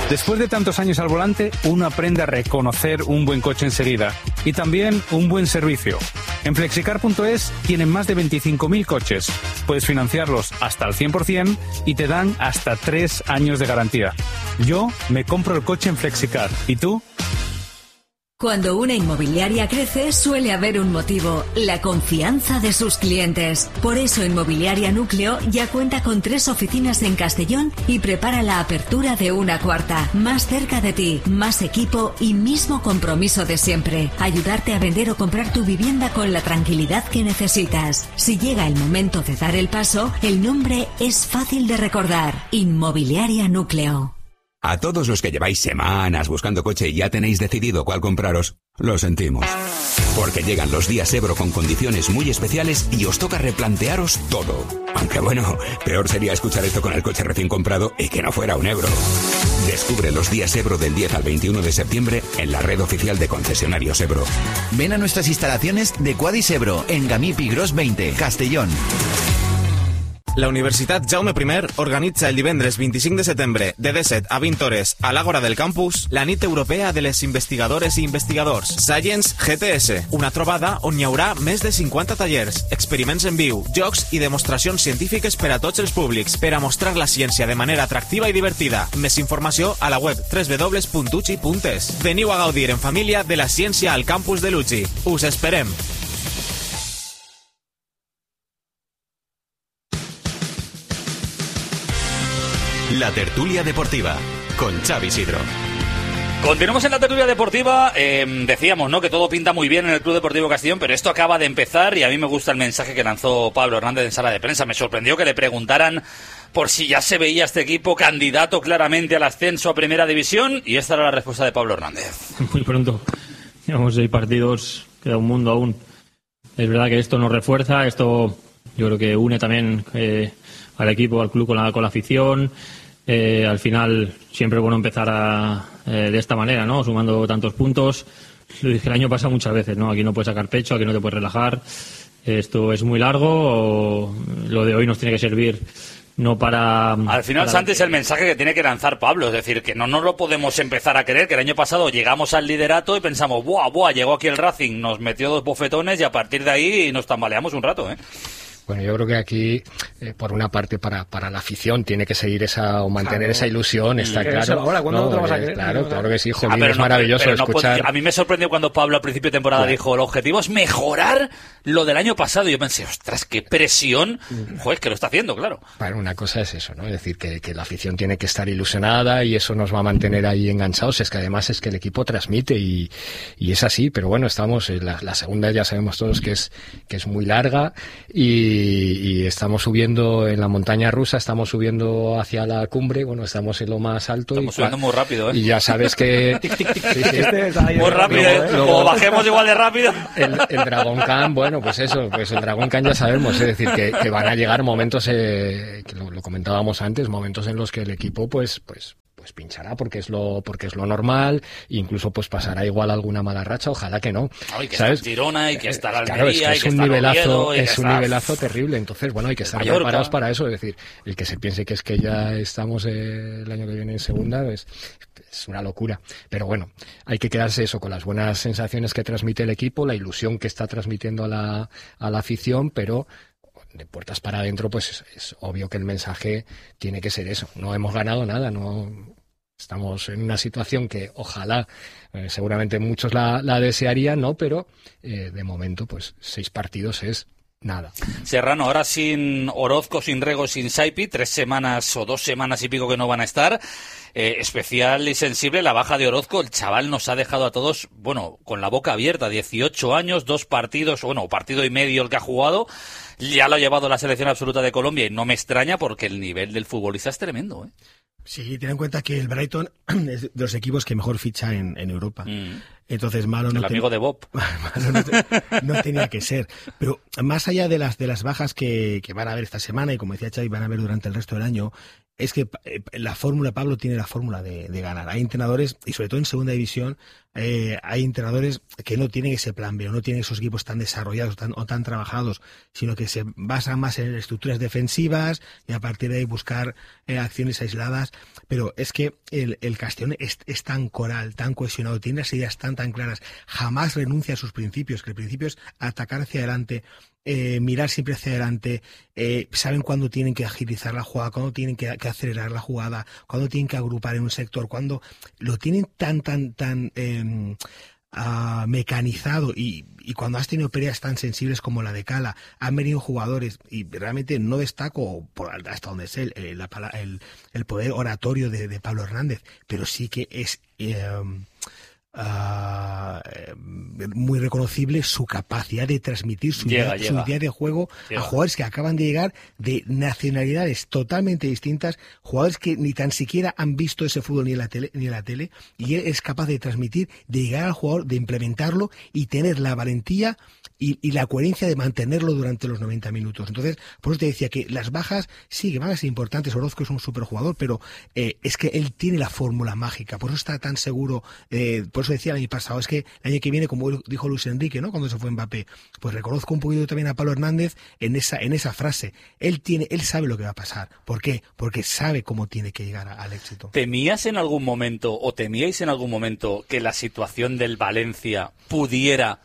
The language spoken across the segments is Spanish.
Después de tantos años al volante, uno aprende a reconocer un buen coche enseguida y también un buen servicio. En Flexicar.es tienen más de 25.000 coches. Puedes financiarlos hasta el 100% y te dan hasta 3 años de garantía. Yo me compro el coche en Flexicar. ¿Y tú? Cuando una inmobiliaria crece, suele haber un motivo: la confianza de sus clientes. Por eso Inmobiliaria Núcleo ya cuenta con 3 oficinas en Castellón y prepara la apertura de una 4ª, más cerca de ti, más equipo y mismo compromiso de siempre: ayudarte a vender o comprar tu vivienda con la tranquilidad que necesitas. Si llega el momento de dar el paso, el nombre es fácil de recordar: Inmobiliaria Núcleo. A todos los que lleváis semanas buscando coche y ya tenéis decidido cuál compraros, lo sentimos. Porque llegan los días Ebro con condiciones muy especiales y os toca replantearos todo. Aunque bueno, peor sería escuchar esto con el coche recién comprado y que no fuera un Ebro. Descubre los días Ebro del 10 al 21 de septiembre en la red oficial de concesionarios Ebro. Ven a nuestras instalaciones de Quadis Ebro en Gamí Gros 20, Castellón. La Universitat Jaume I organitza el divendres 25 de setembre de 17 a 20 hores a l'Àgora del Campus la nit europea de les investigadores i investigadors Science GTS, una trobada on hi haurà més de 50 tallers, experiments en viu, jocs i demostracions científiques per a tots els públics per a mostrar la ciència de manera atractiva i divertida. Més informació a la web www.uchi.es. Veniu a gaudir en família de la ciència al campus de l'Uchi. Us esperem! La tertulia deportiva con Xavi Sidro. Continuamos en la tertulia deportiva. Decíamos, ¿no?, que todo pinta muy bien en el Club Deportivo Castellón, pero esto acaba de empezar y a mí me gusta el mensaje que lanzó Pablo Hernández en sala de prensa. Me sorprendió que le preguntaran por si ya se veía este equipo candidato claramente al ascenso a Primera División, y esta era la respuesta de Pablo Hernández. Muy pronto. Llevamos 6 partidos, queda un mundo aún. Es verdad que esto nos refuerza, esto yo creo que une también al equipo, al club con la afición. Al final siempre es bueno empezar de esta manera, ¿no?, sumando tantos puntos. Lo dije el año pasado muchas veces, ¿no? Aquí no puedes sacar pecho, aquí no te puedes relajar. Esto es muy largo. Lo de hoy nos tiene que servir no para... Al final, Santi, es el mensaje que tiene que lanzar Pablo. Es decir, que no nos lo podemos empezar a creer, que el año pasado llegamos al liderato y pensamos, ¡buah! Llegó aquí el Racing, nos metió 2 bofetones y a partir de ahí nos tambaleamos un rato, ¿eh? Bueno, yo creo que aquí, por una parte, para la afición tiene que seguir o mantener esa ilusión, está claro. Ahora, ¿cuándo te lo vas a creer? Claro que sí, joder, es maravilloso escuchar. A mí me sorprendió cuando Pablo al principio de temporada dijo, el objetivo es mejorar lo del año pasado. Y yo pensé, ostras, qué presión. Joder, que lo está haciendo, claro. Bueno, una cosa es eso, ¿no? Es decir, que la afición tiene que estar ilusionada y eso nos va a mantener ahí enganchados. Es que además es que el equipo transmite y es así. Pero bueno, estamos en la segunda, ya sabemos todos que es muy larga y estamos subiendo en la montaña rusa, estamos subiendo hacia la cumbre, bueno, estamos en lo más alto. Estamos subiendo muy rápido, ¿eh? Y ya sabes que... Muy rápido, luego bajemos igual de rápido. El Dragon Khan, bueno, pues eso, pues el Dragon Khan ya sabemos, es decir, que van a llegar momentos, que lo comentábamos antes, momentos en los que el equipo pues pinchará porque es lo normal, incluso pues pasará igual alguna mala racha, ojalá que no. Y que ¿sabes? está Girona y que está la Almería, Almería, es que un está nivelazo, Oviedo, es un nivelazo terrible, entonces bueno, hay que estar preparados para eso, es decir, el que se piense que es que ya estamos el año que viene en segunda es una locura, pero bueno, hay que quedarse eso con las buenas sensaciones que transmite el equipo, la ilusión que está transmitiendo a la afición, pero de puertas para adentro pues es obvio que el mensaje tiene que ser eso, no hemos ganado nada, no estamos en una situación que ojalá, seguramente muchos la desearían, ¿no? Pero de momento pues 6 partidos es nada. Serrano, ahora sin Orozco, sin Rego, sin Saipi, 3 semanas o 2 semanas y pico que no van a estar. Especial y sensible la baja de Orozco. El chaval nos ha dejado a todos, bueno, con la boca abierta. 18 años, 2 partidos, bueno, partido y medio el que ha jugado. Ya lo ha llevado la selección absoluta de Colombia y no me extraña porque el nivel del futbolista es tremendo, ¿eh? Sí, ten en cuenta que el Brighton es de los equipos que mejor ficha en Europa. Entonces malo no... El amigo de Bob. Malo no tenía que ser. Pero más allá de las bajas que van a haber esta semana y como decía Xavi, van a haber durante el resto del año, es que la fórmula, Pablo tiene la fórmula de ganar. Hay entrenadores, y sobre todo en segunda división, hay entrenadores que no tienen ese plan B, o no tienen esos equipos tan desarrollados o tan trabajados, sino que se basan más en estructuras defensivas y a partir de ahí buscar acciones aisladas. Pero es que el Castellón es tan coral, tan cohesionado, tiene las ideas tan claras, jamás renuncia a sus principios, que el principio es atacar hacia adelante, mirar siempre hacia adelante, saben cuándo tienen que agilizar la jugada, cuándo tienen que acelerar la jugada, cuándo tienen que agrupar en un sector, cuándo lo tienen tan mecanizado, y cuando has tenido peleas tan sensibles como la de Cala, han venido jugadores, y realmente no destaco hasta donde sé el poder oratorio de Pablo Hernández, pero sí que es muy reconocible su capacidad de transmitir su idea de juego a jugadores que acaban de llegar de nacionalidades totalmente distintas, jugadores que ni tan siquiera han visto ese fútbol ni en la tele, y él es capaz de transmitir, de llegar al jugador, de implementarlo y tener la valentía y la coherencia de mantenerlo durante los 90 minutos. Entonces, por eso te decía que las bajas sí que van a ser importantes. Orozco es un superjugador, pero es que él tiene la fórmula mágica, por eso está tan seguro. Por eso decía el año pasado, es que el año que viene, como dijo Luis Enrique, ¿no?, cuando se fue Mbappé, pues reconozco un poquito también a Pablo Hernández en esa frase. Él sabe lo que va a pasar. ¿Por qué? Porque sabe cómo tiene que llegar al éxito. ¿Temíais en algún momento que la situación del Valencia pudiera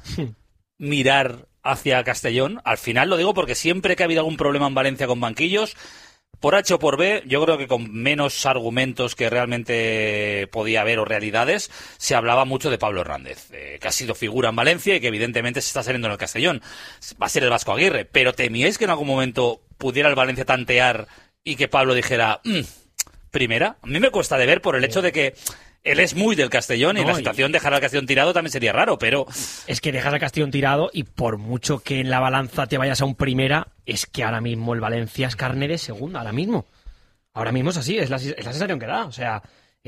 mirar hacia Castellón? Al final lo digo porque siempre que ha habido algún problema en Valencia con banquillos, por H o por B, yo creo que con menos argumentos que realmente podía haber o realidades, se hablaba mucho de Pablo Hernández, que ha sido figura en Valencia y que evidentemente se está saliendo en el Castellón. Va a ser el Vasco Aguirre, pero ¿temíais que en algún momento pudiera el Valencia tantear y que Pablo dijera, primera? A mí me cuesta de ver por el hecho de que él es muy del Castellón, y en la situación dejar al Castellón tirado también sería raro, pero... Es que dejas al Castellón tirado y por mucho que en la balanza te vayas a un primera, es que ahora mismo el Valencia es carne de segunda, ahora mismo. Ahora mismo es así, es la sensación que da. O sea,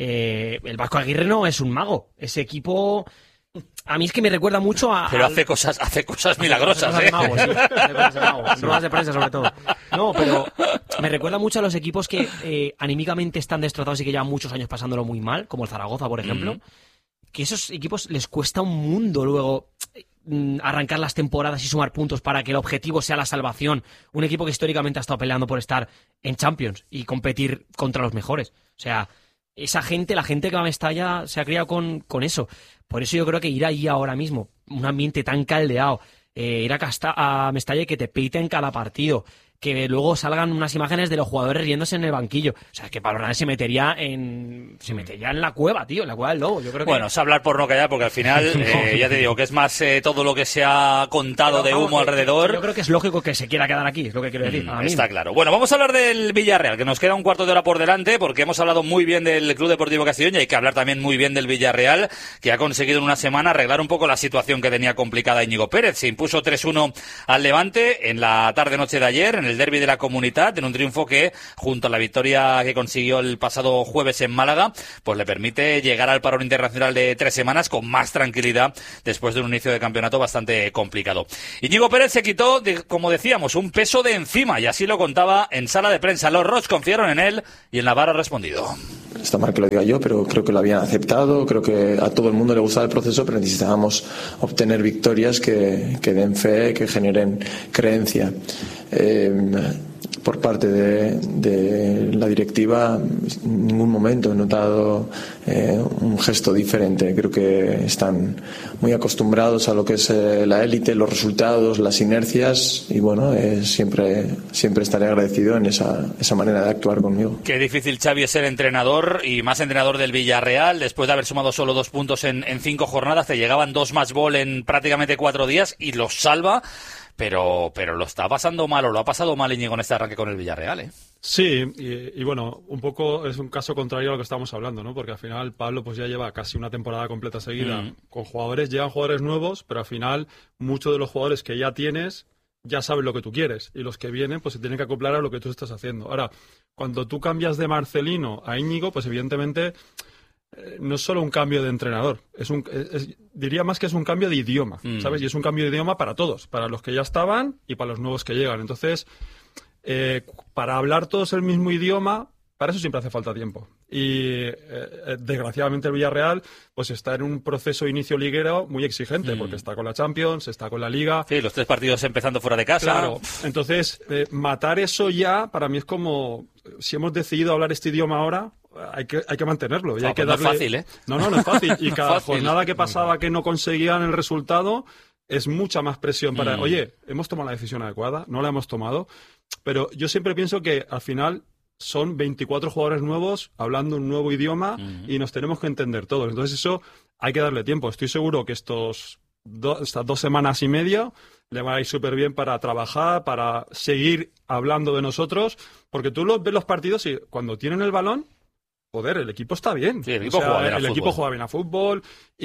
el Vasco Aguirre no es un mago. Ese equipo... A mí es que me recuerda mucho a... Pero hace cosas milagrosas, hace cosas de mago, ruedas de prensa sobre todo. No, pero me recuerda mucho a los equipos que anímicamente están destrozados y que llevan muchos años pasándolo muy mal, como el Zaragoza, por ejemplo. Que esos equipos les cuesta un mundo luego arrancar las temporadas y sumar puntos para que el objetivo sea la salvación. Un equipo que históricamente ha estado peleando por estar en Champions y competir contra los mejores. O sea, esa gente, la gente que va a Mestalla, se ha criado con eso. Por eso yo creo que ir ahí ahora mismo, un ambiente tan caldeado, ir a Mestalla y que te piten cada partido, que luego salgan unas imágenes de los jugadores riéndose en el banquillo. O sea, que Pablo Hernández se metería en la cueva, tío, en la cueva del lobo. Yo creo que... Bueno, es hablar por no callar, porque al final, ya te digo, que es más todo lo que se ha contado de humo alrededor. Yo creo que es lógico que se quiera quedar aquí, es lo que quiero decir. Está claro. Bueno, vamos a hablar del Villarreal, que nos queda un cuarto de hora por delante, porque hemos hablado muy bien del Club Deportivo Castellón y hay que hablar también muy bien del Villarreal, que ha conseguido en una semana arreglar un poco la situación que tenía complicada Íñigo Pérez. Se impuso 3-1 al Levante en la tarde-noche de ayer, en el derbi de la Comunidad, en un triunfo que, junto a la victoria que consiguió el pasado jueves en Málaga, pues le permite llegar al parón internacional de 3 semanas con más tranquilidad después de un inicio de campeonato bastante complicado. Íñigo Pérez se quitó, como decíamos, un peso de encima, y así lo contaba en sala de prensa. Los Roch confiaron en él y en Navarro ha respondido. Está mal que lo diga yo, pero creo que lo habían aceptado. Creo que a todo el mundo le gustaba el proceso, pero necesitábamos obtener victorias que den fe, que generen creencia. Por parte de la directiva, en ningún momento he notado un gesto diferente. Creo que están muy acostumbrados a lo que es la élite, los resultados, las inercias, y bueno, siempre estaré agradecido en esa manera de actuar conmigo. Qué difícil, Xavi, es ser entrenador, y más entrenador del Villarreal. Después de haber sumado solo 2 puntos en 5 jornadas, te llegaban 2 match ball en prácticamente 4 días y los salva. Pero lo está pasando mal, o lo ha pasado mal Íñigo en este arranque con el Villarreal, ¿eh? Sí, y bueno, un poco es un caso contrario a lo que estamos hablando, ¿no? Porque al final Pablo pues ya lleva casi una temporada completa seguida con jugadores, llegan jugadores nuevos, pero al final muchos de los jugadores que ya tienes ya saben lo que tú quieres, y los que vienen pues se tienen que acoplar a lo que tú estás haciendo. Ahora, cuando tú cambias de Marcelino a Íñigo, pues evidentemente no es solo un cambio de entrenador, diría más que es un cambio de idioma, ¿sabes? Y es un cambio de idioma para todos, para los que ya estaban y para los nuevos que llegan. Entonces, para hablar todos el mismo idioma, para eso siempre hace falta tiempo. Y desgraciadamente el Villarreal pues está en un proceso inicio liguero muy exigente, porque está con la Champions, está con la Liga. Sí, los 3 partidos empezando fuera de casa. Claro, entonces matar eso ya para mí es como, si hemos decidido hablar este idioma ahora, hay que mantenerlo. Y hay que darle... No es fácil, ¿eh? No es fácil. Y cada fácil. jornada que pasaba que no conseguían el resultado, es mucha más presión para, oye, ¿hemos tomado la decisión adecuada? ¿No la hemos tomado? Pero yo siempre pienso que al final son 24 jugadores nuevos hablando un nuevo idioma y nos tenemos que entender todos. Entonces eso hay que darle tiempo. Estoy seguro que estas 2 semanas y media le va a ir súper bien para trabajar, para seguir hablando de nosotros, porque tú ves los partidos y cuando tienen el balón, joder, el equipo está bien. Sí, el equipo juega bien a fútbol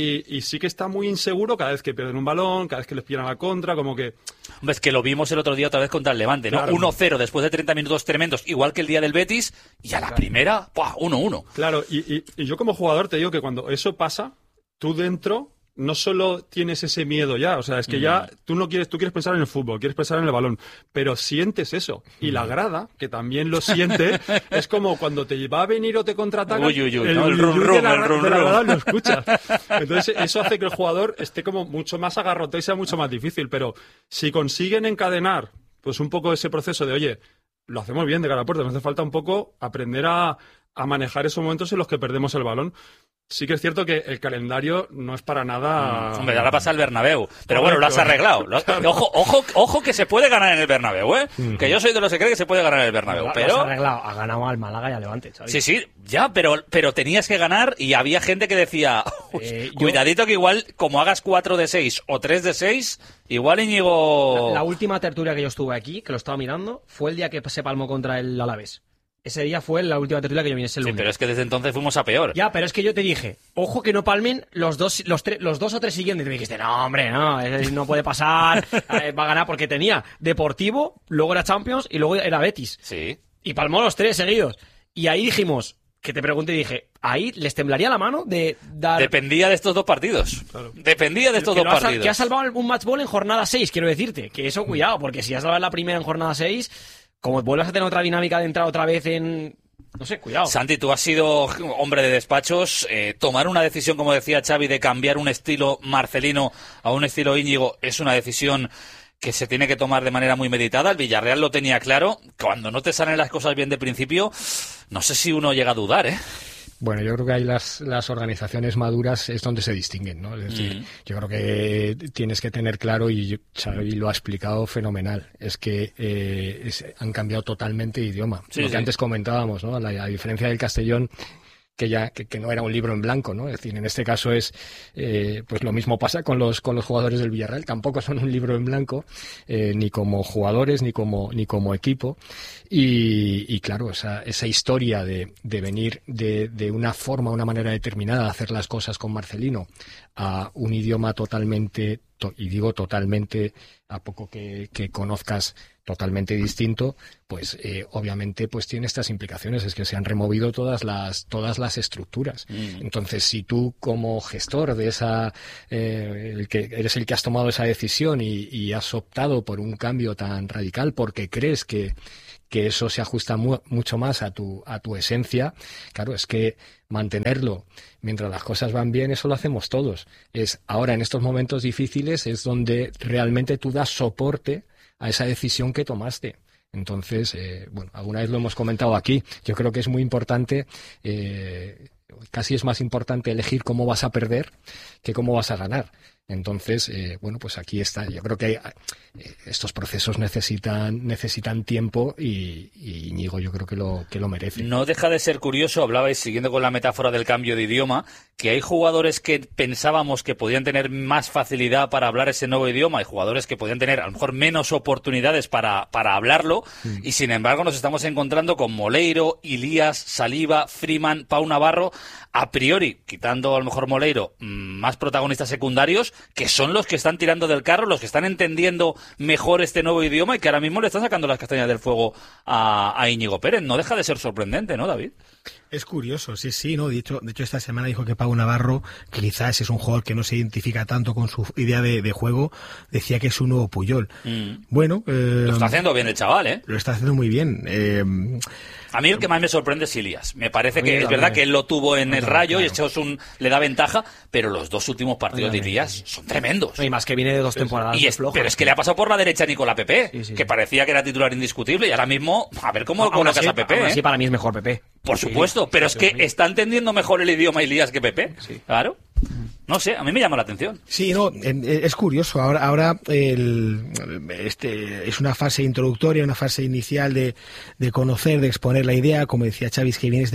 y sí que está muy inseguro cada vez que pierden un balón, cada vez que les pillan a la contra, como que... Hombre, es que lo vimos el otro día otra vez contra el Levante, ¿no? Claro. 1-0 después de 30 minutos tremendos, igual que el día del Betis, y a la primera, ¡pua! 1-1. Claro, y yo como jugador te digo que cuando eso pasa, tú dentro... no solo tienes ese miedo ya, o sea, es que ya tú quieres pensar en el fútbol, quieres pensar en el balón, pero sientes eso. Y la grada, que también lo siente, es como cuando te va a venir o te contraatacan, el rum de la grada lo escuchas. Entonces eso hace que el jugador esté como mucho más agarrotado y sea mucho más difícil, pero si consiguen encadenar pues un poco ese proceso de, oye, lo hacemos bien de cara a la puerta, nos hace falta un poco aprender a manejar esos momentos en los que perdemos el balón. Sí que es cierto que el calendario no es para nada... Hombre, ahora pasa el Bernabéu. Pero bueno, lo has arreglado. Claro. Ojo que se puede ganar en el Bernabéu, ¿eh? Que yo soy de los que cree que se puede ganar en el Bernabéu. Lo has arreglado. Ha ganado al Málaga y al Levante, Xavi. Sí, ya, pero tenías que ganar y había gente que decía, cuidadito que igual, como hagas 4 de 6 o 3 de 6, igual Íñigo... La última tertulia que yo estuve aquí, que lo estaba mirando, fue el día que se palmó contra el Alavés. Ese día fue la última tertulia que yo vine ese lunes. Sí, pero es que desde entonces fuimos a peor. Ya, pero es que yo te dije, ojo que no palmen los 2 o 3 siguientes. Y me dijiste, no, hombre, no puede pasar, va a ganar, porque tenía Deportivo, luego era Champions y luego era Betis. Sí. Y palmó los 3 seguidos. Y ahí dijimos, que te pregunté y dije, ahí les temblaría la mano de dar... Dependía de estos 2 partidos. Claro. Dependía de estos 2 partidos. Que ha salvado un match ball en jornada 6, quiero decirte. Que eso, cuidado, porque si has salvado la primera en jornada 6... Como vuelvas a tener otra dinámica de entrar otra vez en... No sé, cuidado. Santi, tú has sido hombre de despachos. Tomar una decisión, como decía Xavi, de cambiar un estilo Marcelino a un estilo Íñigo es una decisión que se tiene que tomar de manera muy meditada. El Villarreal lo tenía claro. Cuando no te salen las cosas bien de principio, no sé si uno llega a dudar, ¿eh? Bueno, yo creo que ahí las organizaciones maduras es donde se distinguen, ¿no? Es decir, yo creo que tienes que tener claro, y Xavi lo ha explicado fenomenal, es que han cambiado totalmente de idioma. Sí, lo que antes comentábamos, ¿no? A diferencia del Castellón, que no era un libro en blanco, ¿no? Es decir, en este caso pues lo mismo pasa con los jugadores del Villarreal, tampoco son un libro en blanco, ni como jugadores ni como equipo, y claro, esa historia de venir de una forma, una manera determinada de hacer las cosas con Marcelino a un idioma totalmente, y digo totalmente, a poco que conozcas, totalmente distinto, pues obviamente pues tiene estas implicaciones, es que se han removido todas las estructuras. Entonces, si tú como gestor de esa eres el que has tomado esa decisión y has optado por un cambio tan radical porque crees que eso se ajusta mucho más a tu esencia, claro, es que mantenerlo mientras las cosas van bien, eso lo hacemos todos. Es ahora, en estos momentos difíciles, es donde realmente tú das soporte a esa decisión que tomaste. Entonces, bueno, alguna vez lo hemos comentado aquí, yo creo que es muy importante, casi es más importante elegir cómo vas a perder que cómo vas a ganar. Entonces, bueno, pues aquí está. Yo creo que estos procesos necesitan tiempo y Íñigo yo creo que lo merece. No deja de ser curioso, hablabais, siguiendo con la metáfora del cambio de idioma, que hay jugadores que pensábamos que podían tener más facilidad para hablar ese nuevo idioma y jugadores que podían tener a lo mejor menos oportunidades para hablarlo, y sin embargo nos estamos encontrando con Moleiro, Ilías, Saliba, Freeman, Pau Navarro, a priori, quitando a lo mejor Moleiro, más protagonistas secundarios, que son los que están tirando del carro, los que están entendiendo mejor este nuevo idioma y que ahora mismo le están sacando las castañas del fuego a Íñigo Pérez. No deja de ser sorprendente, ¿no, David? Es curioso, sí, ¿no? De hecho esta semana dijo que Pau Navarro, que quizás es un jugador que no se identifica tanto con su idea de juego, decía que es un nuevo Puyol. Bueno, lo está haciendo bien el chaval, ¿eh? Lo está haciendo muy bien. A mí el que más me sorprende es Ilias. Me parece que es verdad que él lo tuvo en el Rayo, claro, y eso le da ventaja, pero los 2 últimos partidos de Ilias son tremendos. Y más que viene de 2 temporadas flojas. Pero es que le ha pasado por la derecha a Nicolás Pepe, que parecía que era titular indiscutible, y ahora mismo, a ver cómo colocas a Pepe. Sí, para mí es mejor Pepe. Por supuesto, pero es que está entendiendo mejor el idioma Ilias que Pepe. Sí. Claro. No sé, a mí me llama la atención. Sí, no, es curioso. Ahora es una fase introductoria, una fase inicial de conocer, de exponer la idea. Como decía Xavi, que vienes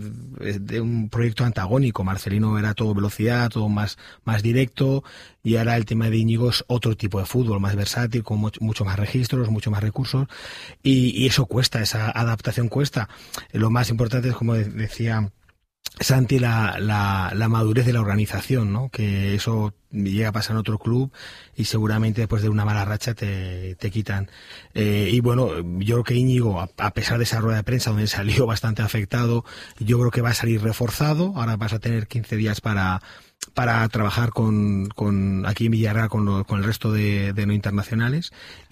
de un proyecto antagónico. Marcelino era todo velocidad, todo más directo, y ahora el tema de Íñigo es otro tipo de fútbol, más versátil, con mucho más registros, mucho más recursos, y eso cuesta, esa adaptación cuesta. Lo más importante es, como decía Santi, la madurez de la organización, ¿no? Que eso llega a pasar en otro club y seguramente después de una mala racha te quitan. Y bueno, yo creo que Íñigo, a pesar de esa rueda de prensa donde salió bastante afectado, yo creo que va a salir reforzado. Ahora vas a tener 15 días para trabajar con aquí en Villarreal con el resto de no internacionales.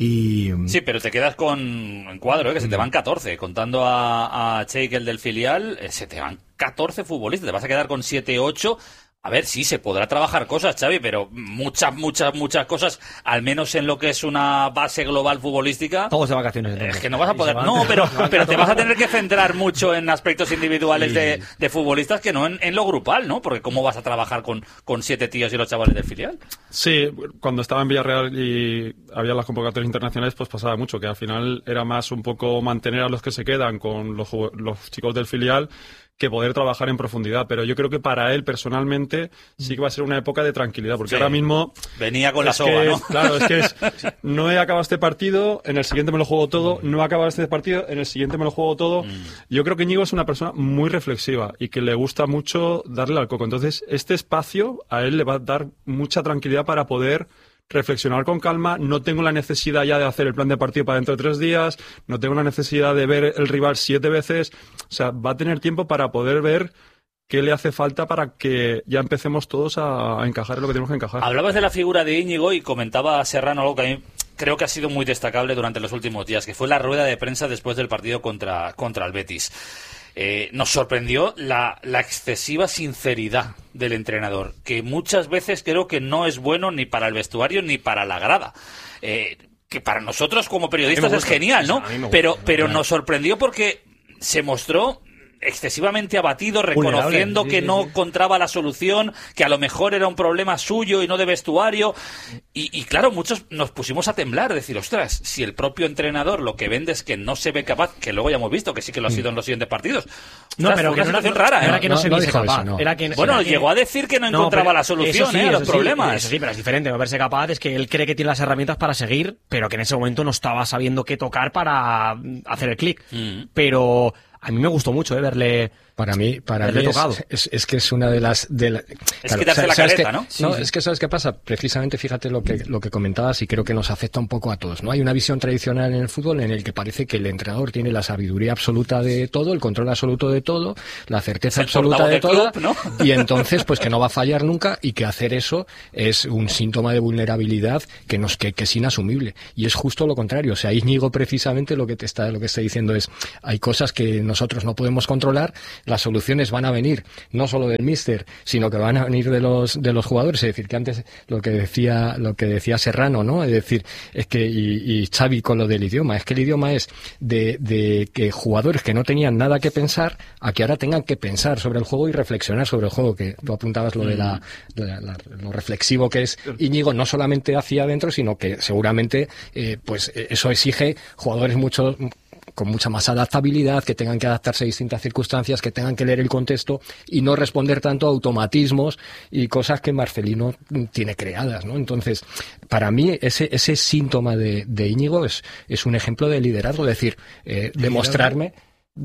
Y sí, pero te quedas en cuadro, que se te van 14, contando a Cheik, el del filial, se te van 14 futbolistas, te vas a quedar con 7, 8. A ver, sí, se podrá trabajar cosas, Xavi, pero muchas cosas, al menos en lo que es una base global futbolística. Todos de vacaciones. Entonces. Es que no vas a poder. No, pero te vas a tener que centrar mucho en aspectos individuales de futbolistas que no en lo grupal, ¿no? Porque ¿cómo vas a trabajar con 7 tíos y los chavales del filial? Sí, cuando estaba en Villarreal y había las convocatorias internacionales, pues pasaba mucho, que al final era más un poco mantener a los que se quedan con los chicos del filial que poder trabajar en profundidad, pero yo creo que para él personalmente sí que va a ser una época de tranquilidad, porque ahora mismo venía con la soga, ¿no? Claro, es que no he acabado este partido, en el siguiente me lo juego todo, no he acabado este partido, en el siguiente me lo juego todo. Yo creo que Íñigo es una persona muy reflexiva y que le gusta mucho darle al coco, entonces este espacio a él le va a dar mucha tranquilidad para poder reflexionar con calma. No tengo la necesidad ya de hacer el plan de partido para dentro de 3 días, no tengo la necesidad de ver el rival 7 veces, o sea, va a tener tiempo para poder ver qué le hace falta para que ya empecemos todos a encajar en lo que tenemos que encajar. Hablabas de la figura de Íñigo y comentaba Serrano algo que a mí creo que ha sido muy destacable durante los últimos días, que fue la rueda de prensa después del partido contra el Betis. Nos sorprendió la excesiva sinceridad del entrenador, que muchas veces creo que no es bueno ni para el vestuario ni para la grada. Que para nosotros como periodistas es genial, ¿no? Pero nos sorprendió porque se mostró excesivamente abatido, reconociendo que no encontraba la solución, que a lo mejor era un problema suyo y no de vestuario. Y claro, muchos nos pusimos a temblar, decir, ostras, si el propio entrenador lo que vende es que no se ve capaz, que luego ya hemos visto que sí que lo ha sido en los siguientes partidos. No, pero fue una situación rara, era que no se viese capaz. Llegó a decir que no encontraba la solución a los problemas. Eso sí, pero es diferente. No verse capaz es que él cree que tiene las herramientas para seguir, pero que en ese momento no estaba sabiendo qué tocar para hacer el clic. Pero a mí me gustó mucho verle. Para mí es que es una de las... Es quitarse la careta, ¿no? No, es que ¿sabes qué pasa? Precisamente, fíjate lo que comentabas y creo que nos afecta un poco a todos, ¿no? Hay una visión tradicional en el fútbol en el que parece que el entrenador tiene la sabiduría absoluta de todo, el control absoluto de todo, la certeza absoluta de todo, ¿no? Y entonces, pues que no va a fallar nunca y que hacer eso es un síntoma de vulnerabilidad que es inasumible. Y es justo lo contrario. O sea, Íñigo precisamente lo que está diciendo es, hay cosas que nosotros no podemos controlar. Las soluciones van a venir no solo del míster, sino que van a venir de los jugadores. Es decir, que antes lo que decía Serrano, ¿no? Es decir, es que y Xavi con lo del idioma, es que el idioma es de que jugadores que no tenían nada que pensar a que ahora tengan que pensar sobre el juego y reflexionar sobre el juego, que tú apuntabas lo de lo reflexivo que es Íñigo, no solamente hacia adentro, sino que seguramente pues eso exige jugadores con mucha más adaptabilidad, que tengan que adaptarse a distintas circunstancias, que tengan que leer el contexto y no responder tanto a automatismos y cosas que Marcelino tiene creadas, ¿no? Entonces, para mí, ese síntoma de Íñigo es un ejemplo de liderazgo, es decir, demostrarme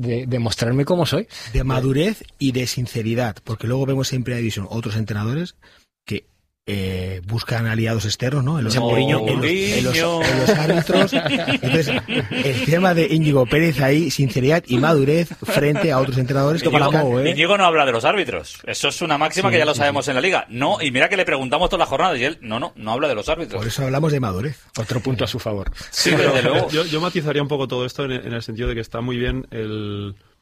cómo soy. De madurez y de sinceridad, porque luego vemos en Primera División otros entrenadores que buscan aliados externos, ¿no? En los árbitros. Entonces, el tema de Íñigo Pérez ahí, sinceridad y madurez frente a otros entrenadores. Íñigo no habla de los árbitros. Eso es una máxima que ya lo sabemos en la liga. No, y mira que le preguntamos toda la jornada y él no habla de los árbitros. Por eso hablamos de madurez. Otro punto a su favor. Sí, desde luego. Yo matizaría un poco todo esto en el sentido de que está muy bien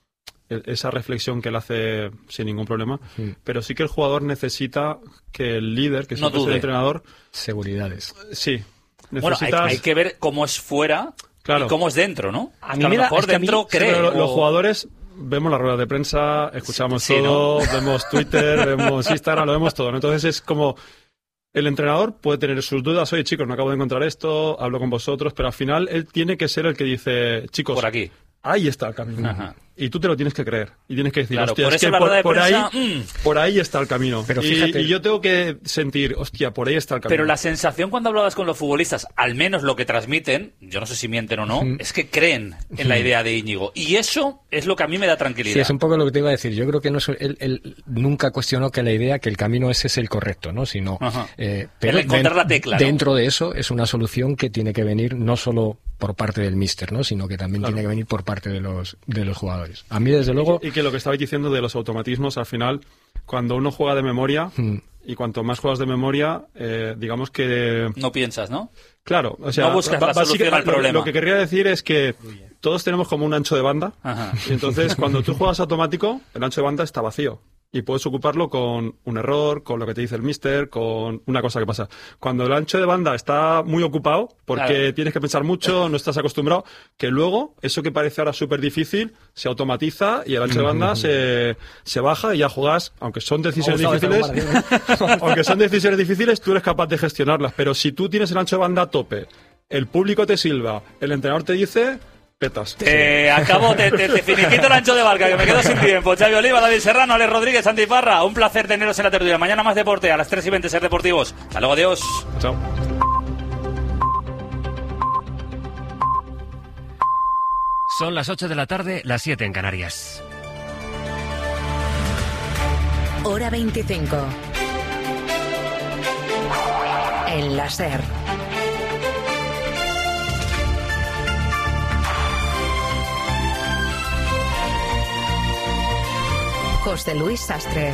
esa reflexión que él hace sin ningún problema, pero sí que el jugador necesita que el líder, que es el entrenador... Seguridades. Sí. Bueno, hay que ver cómo es fuera y cómo es dentro, ¿no? A mí me da, mejor dentro cree. Los jugadores vemos las ruedas de prensa, escuchamos todo, ¿no? Vemos Twitter, vemos Instagram, lo vemos todo, ¿no? Entonces es como... El entrenador puede tener sus dudas, oye chicos, no acabo de encontrar esto, hablo con vosotros, pero al final él tiene que ser el que dice, chicos, por aquí. Ahí está el camino. Ajá. Y tú te lo tienes que creer. Y tienes que decir, claro, hostia, por es eso que prensa, por ahí está el camino. Pero fíjate, y yo tengo que sentir, hostia, por ahí está el camino. Pero la sensación cuando hablabas con los futbolistas, al menos lo que transmiten, yo no sé si mienten o no, es que creen en la idea de Íñigo. Y eso es lo que a mí me da tranquilidad. Sí, es un poco lo que te iba a decir. Yo creo que no él nunca cuestionó que la idea, que el camino ese es el correcto, ¿no? Sino, pero encontrar la tecla, ¿no? Dentro de eso es una solución que tiene que venir no solo por parte del míster, ¿no? Sino que también tiene que venir por parte de los jugadores. A mí, desde luego... Y que lo que estabais diciendo de los automatismos, al final, cuando uno juega de memoria, y cuanto más juegas de memoria, digamos que... No piensas, ¿no? Claro, o sea... No buscas la solución al problema. Lo que querría decir es que todos tenemos como un ancho de banda, y entonces cuando tú juegas automático, el ancho de banda está vacío. Y puedes ocuparlo con un error, con lo que te dice el míster, con una cosa que pasa. Cuando el ancho de banda está muy ocupado, porque tienes que pensar mucho, no estás acostumbrado, que luego eso que parece ahora súper difícil se automatiza y el ancho de banda se baja y ya juegas, aunque son decisiones difíciles, tú eres capaz de gestionarlas. Pero si tú tienes el ancho de banda a tope, el público te silba, el entrenador te dice... Petas. Te finiquito el ancho de barca, que me quedo sin tiempo. Xavi Oliva, David Serrano, Alex Rodríguez, Santi Parra. Un placer teneros en la tertulia. Mañana más deporte, a las 3:20 Ser Deportivos. Hasta luego, adiós. Chao. Son las 8 de la tarde, las 7 en Canarias. Hora 25. En la Ser. José Luis Sastre.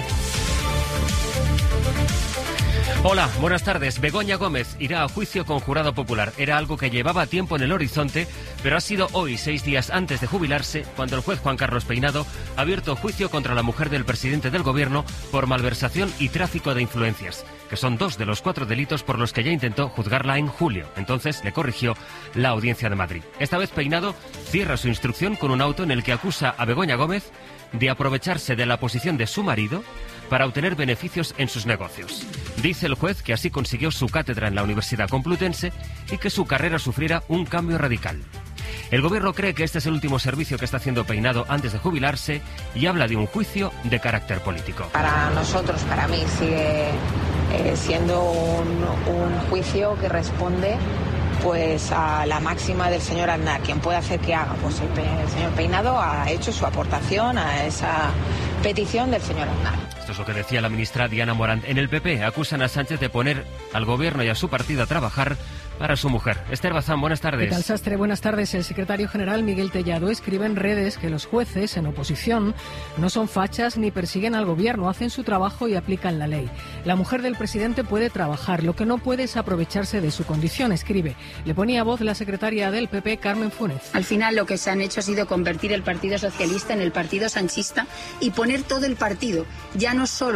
Hola, buenas tardes. Begoña Gómez irá a juicio con jurado popular. Era algo que llevaba tiempo en el horizonte, pero ha sido hoy, 6 días antes de jubilarse, cuando el juez Juan Carlos Peinado ha abierto juicio contra la mujer del presidente del gobierno por malversación y tráfico de influencias, que son 2 de los 4 delitos por los que ya intentó juzgarla en julio. Entonces le corrigió la Audiencia de Madrid. Esta vez Peinado cierra su instrucción con un auto en el que acusa a Begoña Gómez de aprovecharse de la posición de su marido para obtener beneficios en sus negocios. Dice el juez que así consiguió su cátedra en la Universidad Complutense y que su carrera sufriera un cambio radical. El gobierno cree que este es el último servicio que está haciendo Peinado antes de jubilarse y habla de un juicio de carácter político. Para nosotros, para mí, sigue siendo un juicio que responde pues a la máxima del señor Aznar. ¿Quién puede hacer que haga? Pues el señor Peinado ha hecho su aportación a esa petición del señor Aznar. Esto es lo que decía la ministra Diana Morant. En el PP acusan a Sánchez de poner al gobierno y a su partido a trabajar para su mujer. Esther Bazán, buenas tardes. ¿Qué tal, Sastre? Buenas tardes. El secretario general Miguel Tellado escribe en redes que los jueces en oposición no son fachas ni persiguen al gobierno, hacen su trabajo y aplican la ley. La mujer del presidente puede trabajar, lo que no puede es aprovecharse de su condición, escribe. Le ponía voz la secretaria del PP, Carmen Funes. Al final lo que se han hecho ha sido convertir el Partido Socialista en el Partido Sanchista y poner todo el partido, ya no solo